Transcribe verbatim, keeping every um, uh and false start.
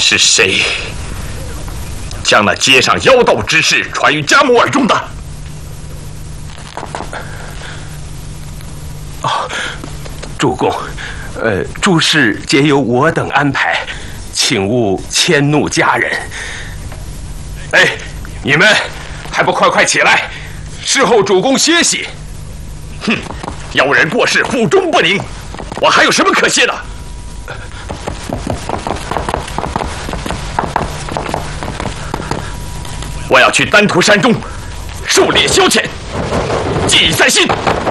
是谁将那街上妖道之事传于家母耳中的？ 哦，主公，呃，诸事皆由我等安排，请勿迁怒家人。哎，你们还不快快起来，侍候主公歇息？ 哼，妖人过世，府中不宁，我还有什么可歇的？我要去丹徒山中狩猎消遣，记忆在心。